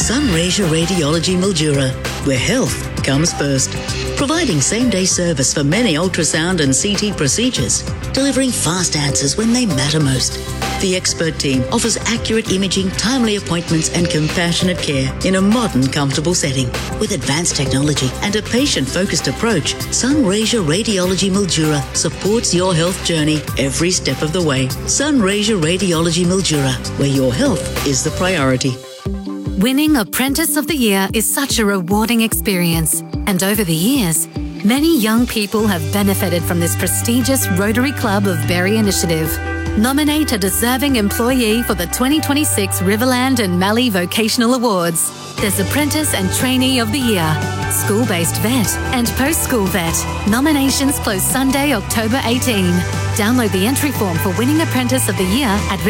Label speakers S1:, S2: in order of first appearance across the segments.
S1: Sunraysia Radiology Mildura, where health comes first. Providing same-day service for many ultrasound and CT procedures, delivering fast answers when they matter most. The expert team offers accurate imaging, timely appointments and compassionate care in a modern, comfortable setting. With advanced technology and a patient-focused approach, Sunraysia Radiology Mildura supports your health journey every step of the way. Sunraysia Radiology Mildura, where your health is the priority.
S2: Winning Apprentice of the Year is such a rewarding experience, and over the years, many young people have benefited from this prestigious Rotary Club of Berry initiative. Nominate a deserving employee for the 2026 Riverland and Mallee Vocational Awards. There's Apprentice and Trainee of the Year, School-Based Vet and Post-School Vet. Nominations close Sunday, October 18. Download the entry form for Winning Apprentice of the Year at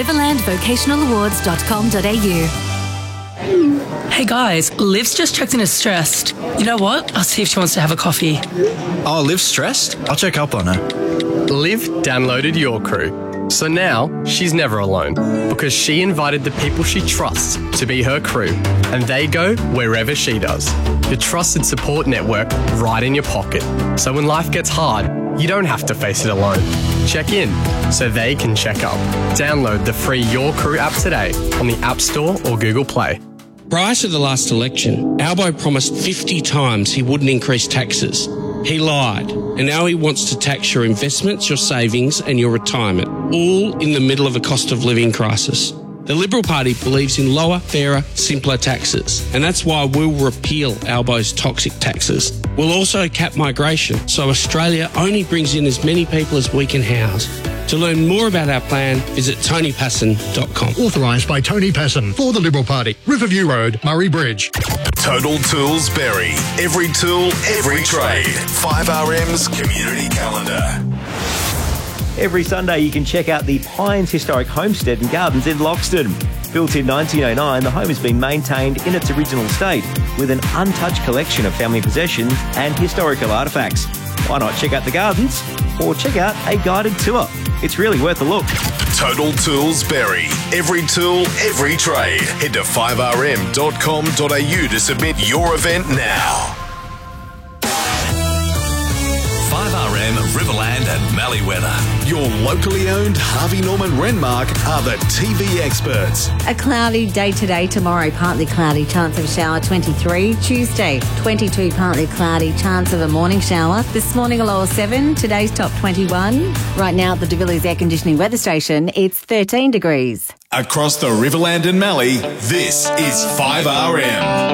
S2: riverlandvocationalawards.com.au.
S3: Hey guys, Liv's just checked in as stressed. You know what? I'll see if she wants to have a coffee.
S4: Oh, Liv's stressed? I'll check up on her.
S5: Liv downloaded Your Crew. So now she's never alone because she invited the people she trusts to be her crew, and they go wherever she does. Your trusted support network right in your pocket. So when life gets hard, you don't have to face it alone. Check in so they can check up. Download the free Your Crew app today on the App Store or Google Play.
S6: Prior to the last election, Albo promised 50 times he wouldn't increase taxes. He lied, and now he wants to tax your investments, your savings and your retirement, all in the middle of a cost of living crisis. The Liberal Party believes in lower, fairer, simpler taxes, and that's why we'll repeal Albo's toxic taxes. We'll also cap migration, so Australia only brings in as many people as we can house. To learn more about our plan, visit tonypasson.com.
S7: Authorised by Tony Passon for the Liberal Party. Riverview Road, Murray Bridge.
S8: Total Tools Berry. Every tool, every trade. 5RM's community calendar.
S9: Every Sunday you can check out the Pines Historic Homestead and Gardens in Loxton. Built in 1909, the home has been maintained in its original state with an untouched collection of family possessions and historical artefacts. Why not check out the gardens or check out a guided tour? It's really worth a look.
S8: Total Tools Berry. Every tool, every trade. Head to 5rm.com.au to submit your event now. 5RM Riverland and Mallee weather. Your locally owned Harvey Norman Renmark are the TV experts.
S10: A cloudy day today, tomorrow partly cloudy, chance of a shower 23. Tuesday 22, partly cloudy, chance of a morning shower. This morning a low of 7, today's top 21. Right now at the De Villiers Air Conditioning Weather Station, it's 13 degrees.
S8: Across the Riverland and Mallee, this is 5RM.